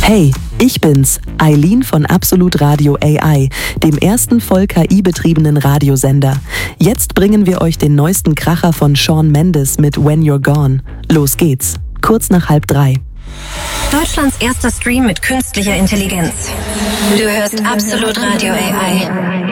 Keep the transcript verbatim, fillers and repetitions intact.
Hey, ich bin's, Eileen von Absolut Radio A I, dem ersten voll K I-betriebenen Radiosender. Jetzt bringen wir euch den neuesten Kracher von Shawn Mendes mit When You're Gone. Los geht's, kurz nach halb drei. Deutschlands erster Stream mit künstlicher Intelligenz. Du hörst Absolut Radio A I.